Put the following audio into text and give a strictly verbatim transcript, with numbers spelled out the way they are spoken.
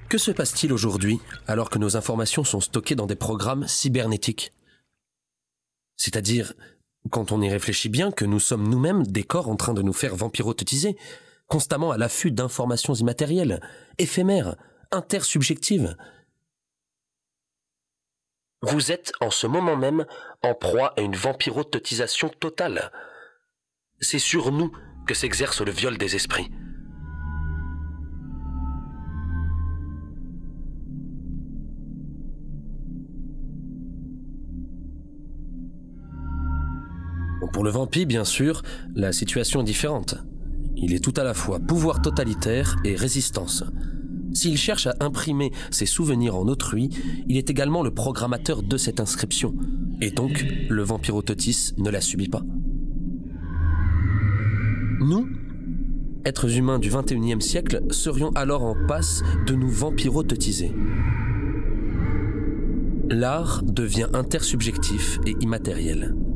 Que se passe-t-il aujourd'hui alors que nos informations sont stockées dans des programmes cybernétiques ? C'est-à-dire, quand on y réfléchit bien, que nous sommes nous-mêmes des corps en train de nous faire vampirototiser, constamment à l'affût d'informations immatérielles, éphémères, intersubjectives. Vous êtes en ce moment même en proie à une vampirototisation totale. C'est sur nous que s'exerce le viol des esprits. Pour le vampire, bien sûr, la situation est différente. Il est tout à la fois pouvoir totalitaire et résistance. S'il cherche à imprimer ses souvenirs en autrui, il est également le programmateur de cette inscription. Et donc, le vampirototis ne la subit pas. Nous, êtres humains du vingt et unième siècle, serions alors en passe de nous vampirototiser. L'art devient intersubjectif et immatériel.